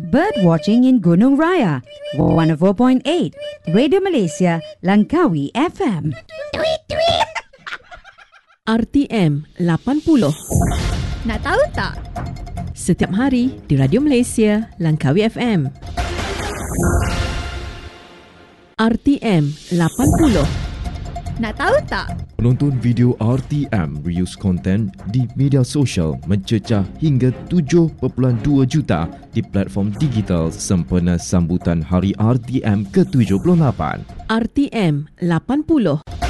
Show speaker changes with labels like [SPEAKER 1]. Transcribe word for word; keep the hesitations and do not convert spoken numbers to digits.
[SPEAKER 1] Bird watching in Gunung Raya, one oh four point eight. Radio Malaysia, Langkawi F M.
[SPEAKER 2] Tweet, tweet.
[SPEAKER 3] R T M lapan puluh.
[SPEAKER 2] Nak tahu tak?
[SPEAKER 3] Setiap hari di Radio Malaysia, Langkawi F M. R T M lapan puluh.
[SPEAKER 2] Nak tahu tak?
[SPEAKER 4] Penonton video R T M reuse konten di media sosial mencecah hingga tujuh perpuluhan dua juta di platform digital sempena sambutan Hari R T M ke tujuh puluh lapan.
[SPEAKER 3] R T M lapan puluh.